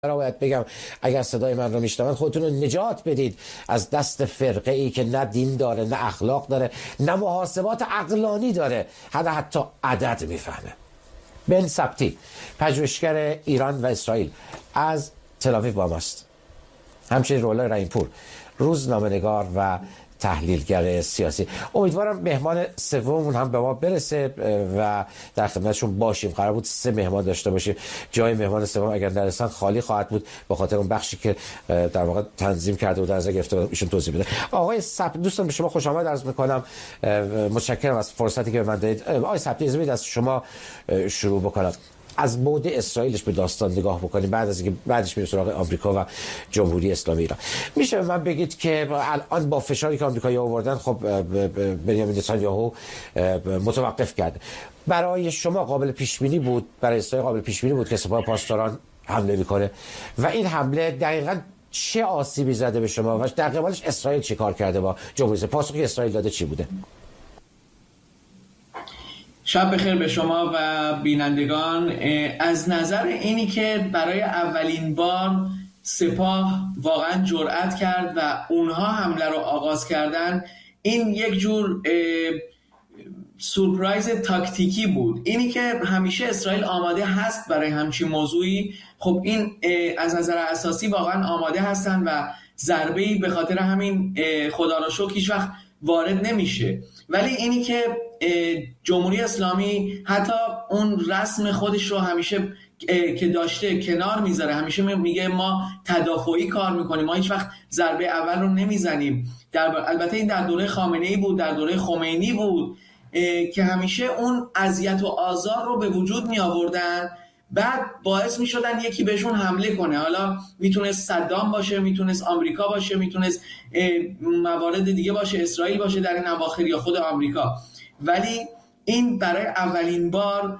باید بگم اگر صدای من رو میشنوند خودتون رو نجات بدید از دست فرقه ای که نه دین داره، نه اخلاق داره، نه محاسبات عقلانی داره، حتی عدد میفهمه. بن سبتی، پژوهشگر ایران و اسرائیل، از تل‌آویو با ماست. همچنین رولا رحیم‌پور، روزنامه‌نگار و تحلیلگر سیاسی. امیدوارم مهمان سوممون هم به ما برسه و در خدمتشون باشیم. قرار بود 3 مهمان داشته باشیم. جای مهمان سوم اگر نرسن خالی خواهد بود به خاطر اون بخشی که در واقع تنظیم کرده بود از گرفته ایشون توضیح بده. آقای سبتی، دوستان به شما خوش آمد عرض می‌کنم. متشکرم از فرصتی که به من دادید. آقای سبتی، اجازه بدید از شما شروع بکنم. از بعد اسرائیلش به داستان نگاه بکنیم، بعد از اینکه بعدش میریم سراغ آمریکا و جمهوری اسلامی ایران. میشه به من بگید که الان با فشاری که آمریکایی‌ها آوردن، خب بنیامین نتانیاهو متوقف کرد. برای شما قابل پیش بینی بود، برای اسرائیل قابل پیش بینی بود که سپاه پاسداران حمله میکنه و این حمله دقیقاً چه آسیبی زده به شما و در قبالش اسرائیل چه کار کرده با جمهوری؟ پاسخی اسرائیل داده چی بوده؟ شب بخیر به شما و بینندگان. از نظر اینی که برای اولین بار سپاه واقعا جرأت کرد و اونها حمله رو آغاز کردن، این یک جور سورپرایز تاکتیکی بود. اینی که همیشه اسرائیل آماده هست برای همچین موضوعی، خب این از نظر اساسی واقعا آماده هستن و ضربه‌ای به خاطر همین خدا را شکر هیچ وقت وارد نمیشه. ولی اینی که جمهوری اسلامی حتی اون رسم خودش رو همیشه که داشته کنار میذاره، همیشه میگه ما تدافعی کار میکنیم، ما هیچ وقت ضربه اول رو نمیزنیم. البته این در دوره خامنه‌ای بود، در دوره خمینی بود که همیشه اون اذیت و آزار رو به وجود می آوردن، بعد باعث می شدن یکی بهشون حمله کنه. حالا میتونست صدام باشه، میتونست آمریکا باشه، میتونست موارد دیگه باشه، اسرائیل باشه در این اواخر یا خود آمریکا. ولی این برای اولین بار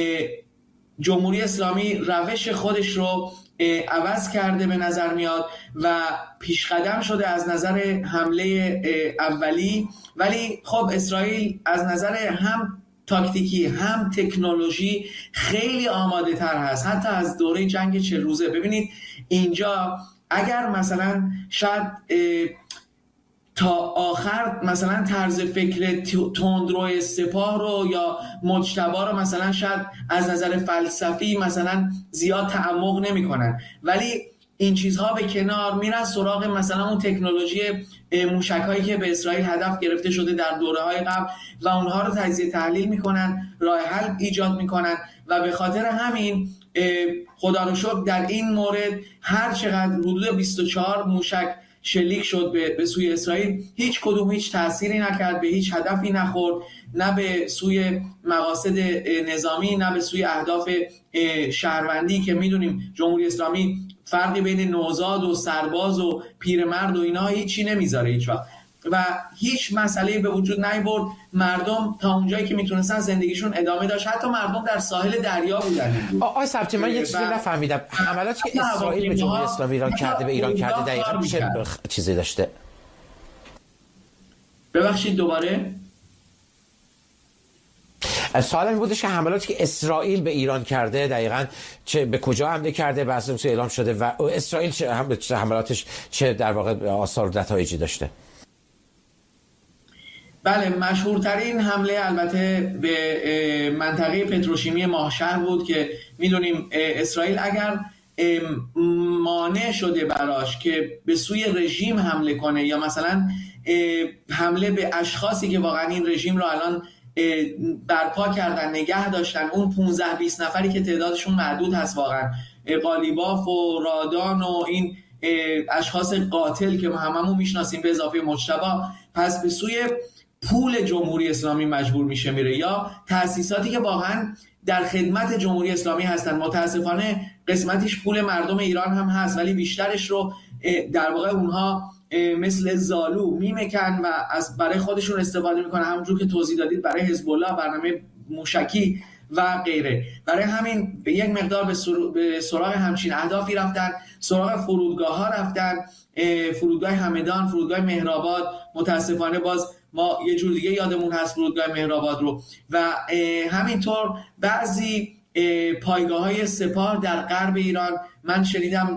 جمهوری اسلامی روش خودش رو عوض کرده به نظر میاد و پیشقدم شده از نظر حمله اولی. ولی خب اسرائیل از نظر هم تاکتیکی هم تکنولوژی خیلی آماده تر هست، حتی از دوره جنگ 40 روزه. ببینید اینجا اگر مثلا شاید تا آخر مثلا طرز فکر تندرو سپاه رو یا مجتبی رو مثلا شاید از نظر فلسفی مثلا زیاد تعمق نمی کنن، ولی این چیزها به کنار میرن سراغ مثلا اون تکنولوژی موشک‌هایی که به اسرائیل هدف گرفته شده در دوره‌های قبل و اونها رو تجزیه تحلیل میکنن، راه حل ایجاد میکنن و به خاطر همین خدا رو شکر در این مورد هر چقدر حدود 24 موشک شلیک شد به سوی اسرائیل، هیچ کدوم هیچ تأثیری نکرد، به هیچ هدفی نخورد، نه به سوی مقاصد نظامی نه به سوی اهداف شهروندی که میدونیم جمهوری اسلامی فرقی بین نوزاد و سرباز و پیرمرد و اینا هیچی نمیذاره هیچ وقت و هیچ مسئله به وجود نیاورد. مردم تا اونجایی که میتونستن زندگیشون ادامه داشت، حتی مردم در ساحل دریا بودن. آقای سبتی، من یه چیزی نفهمیدم. حملاتی که اسرائیل به جمهوری اسلامی ایران کرده، به ایران کرده، دقیقاً چه چیزی داشته؟ ببخشید دوباره سوال این بودش که حملاتی که اسرائیل به ایران کرده دقیقاً چه به کجا حمله کرده، بعضی موضوع اعلام شده و اسرائیل چه حملاتش چه در واقع آثار و نتایجی داشته؟ بله، مشهورترین حمله البته به منطقه پتروشیمی ماهشهر بود که میدونیم اسرائیل اگر مانع شده براش که به سوی رژیم حمله کنه یا مثلا حمله به اشخاصی که واقعا این رژیم رو الان برپا کردن، نگه داشتن، اون 15-20 نفری که تعدادشون محدود هست واقعا، قالیباف و رادان و این اشخاص قاتل که هممون میشناسیم به اضافه مجتبی، پس به سوی پول جمهوری اسلامی مجبور میشه میره یا تأسیساتی که واقعا در خدمت جمهوری اسلامی هستن. متاسفانه قسمتیش پول مردم ایران هم هست، ولی بیشترش رو در واقع اونها مثل زالو میمکن و از برای خودشون استفاده میکنن، همونجور که توضیح دادید برای حزب الله، برنامه موشکی و غیره. برای همین به یک مقدار به سراغ همچین اهدافی رفتن، سراغ فرودگاه ها رفتن، فرودگاه همدان، فرودگاه مهرآباد. متاسفانه باز ما یه جور دیگه یادمون هست فرودگاه مهرآباد رو و همینطور بعضی پایگاه های سپاه در غرب ایران. من شنیدم